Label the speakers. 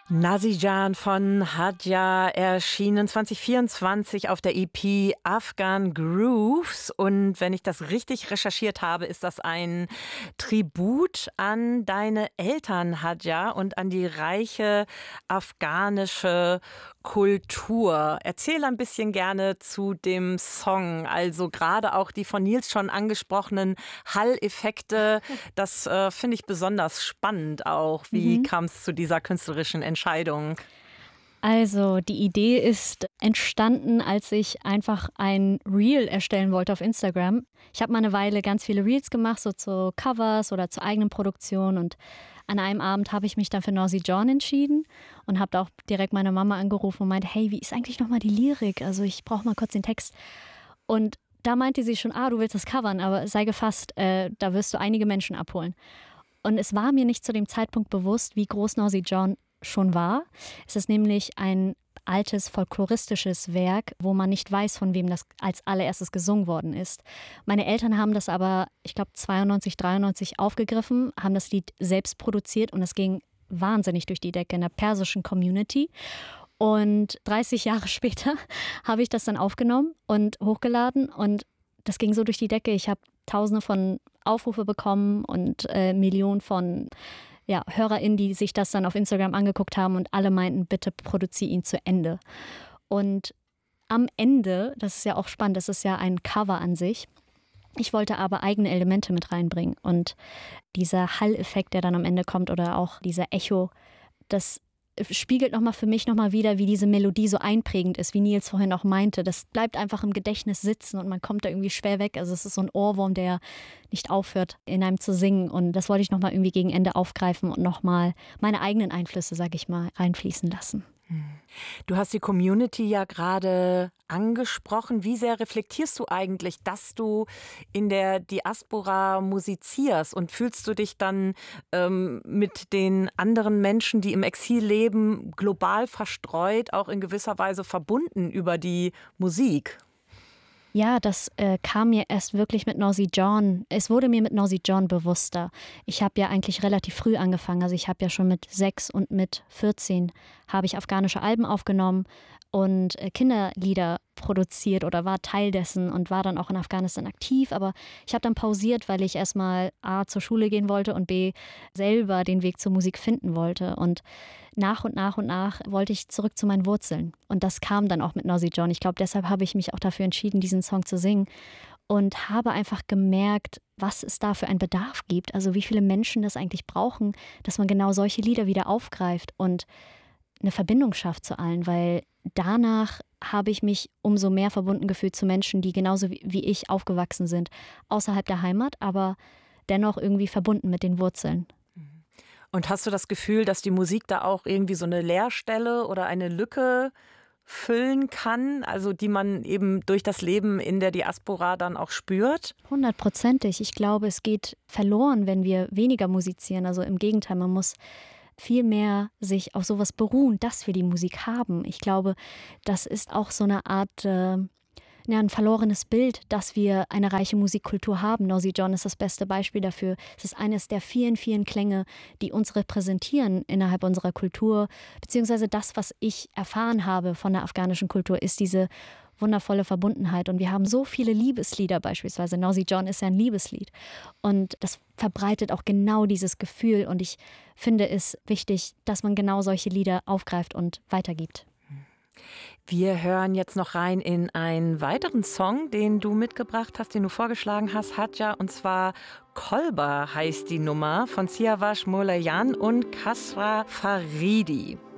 Speaker 1: Nazijan von Hadja erschienen 2024 auf der EP Afghan Grooves. Und wenn ich das richtig recherchiert habe, ist das ein Tribut an deine Eltern, Hadja, und an die reiche afghanische Kultur. Erzähl ein bisschen gerne zu dem Song. Also gerade auch die von Nils schon angesprochenen Hall-Effekte. Das finde ich besonders spannend auch. Wie kam es zu dieser künstlerischen Entscheidung?
Speaker 2: Also die Idee ist entstanden, als ich einfach ein Reel erstellen wollte auf Instagram. Ich habe mal eine Weile ganz viele Reels gemacht, so zu Covers oder zur eigenen Produktion. Und an einem Abend habe ich mich dann für Nazijan entschieden und habe da auch direkt meine Mama angerufen und meinte, hey, wie ist eigentlich nochmal die Lyrik? Also ich brauche mal kurz den Text. Und da meinte sie schon, du willst das covern, aber sei gefasst, da wirst du einige Menschen abholen. Und es war mir nicht zu dem Zeitpunkt bewusst, wie groß Nazijan schon war. Es ist nämlich ein altes folkloristisches Werk, wo man nicht weiß, von wem das als allererstes gesungen worden ist. Meine Eltern haben das aber, ich glaube 92, 93 aufgegriffen, haben das Lied selbst produziert und es ging wahnsinnig durch die Decke in der persischen Community. Und 30 Jahre später habe ich das dann aufgenommen und hochgeladen und das ging so durch die Decke. Ich habe Tausende von Aufrufe bekommen und Millionen von HörerInnen, die sich das dann auf Instagram angeguckt haben und alle meinten, bitte produziere ihn zu Ende. Und am Ende, das ist ja auch spannend, das ist ja ein Cover an sich. Ich wollte aber eigene Elemente mit reinbringen und dieser Hall-Effekt, der dann am Ende kommt oder auch dieser Echo, das spiegelt für mich nochmal wieder, wie diese Melodie so einprägend ist, wie Nils vorhin auch meinte. Das bleibt einfach im Gedächtnis sitzen und man kommt da irgendwie schwer weg. Also es ist so ein Ohrwurm, der nicht aufhört, in einem zu singen. Und das wollte ich nochmal irgendwie gegen Ende aufgreifen und nochmal meine eigenen Einflüsse, sag ich mal, reinfließen lassen.
Speaker 1: Du hast die Community ja gerade angesprochen. Wie sehr reflektierst du eigentlich, dass du in der Diaspora musizierst? Und fühlst du dich dann mit den anderen Menschen, die im Exil leben, global verstreut, auch in gewisser Weise verbunden über die Musik?
Speaker 2: Ja, das kam mir erst wirklich mit Nazijan. Es wurde mir mit Nazijan bewusster. Ich habe ja eigentlich relativ früh angefangen. Also ich habe ja schon mit 6 und mit 14 habe ich afghanische Alben aufgenommen und Kinderlieder produziert oder war Teil dessen und war dann auch in Afghanistan aktiv. Aber ich habe dann pausiert, weil ich erstmal A, zur Schule gehen wollte und B, selber den Weg zur Musik finden wollte. Und nach und nach wollte ich zurück zu meinen Wurzeln. Und das kam dann auch mit Nazijan. Ich glaube, deshalb habe ich mich auch dafür entschieden, diesen Song zu singen. Und habe einfach gemerkt, was es da für einen Bedarf gibt. Also wie viele Menschen das eigentlich brauchen, dass man genau solche Lieder wieder aufgreift und eine Verbindung schafft zu allen. Weil danach habe ich mich umso mehr verbunden gefühlt zu Menschen, die genauso wie ich aufgewachsen sind. Außerhalb der Heimat, aber dennoch irgendwie verbunden mit den Wurzeln.
Speaker 1: Und hast du das Gefühl, dass die Musik da auch irgendwie so eine Leerstelle oder eine Lücke füllen kann, also die man eben durch das Leben in der Diaspora dann auch spürt?
Speaker 2: 100%. Ich glaube, es geht verloren, wenn wir weniger musizieren. Also im Gegenteil, man muss viel mehr sich auf sowas beruhen, dass wir die Musik haben. Ich glaube, das ist auch so eine Art ein verlorenes Bild, dass wir eine reiche Musikkultur haben. Nazijan ist das beste Beispiel dafür. Es ist eines der vielen, vielen Klänge, die uns repräsentieren innerhalb unserer Kultur. Beziehungsweise das, was ich erfahren habe von der afghanischen Kultur, ist diese wundervolle Verbundenheit. Und wir haben so viele Liebeslieder beispielsweise. Nazijan ist ja ein Liebeslied. Und das verbreitet auch genau dieses Gefühl. Und ich finde es wichtig, dass man genau solche Lieder aufgreift und weitergibt.
Speaker 1: Wir hören jetzt noch rein in einen weiteren Song, den du mitgebracht hast, den du vorgeschlagen hast, Hadja. Und zwar Kolba heißt die Nummer von Siavash Molayan und Kasra Faridi.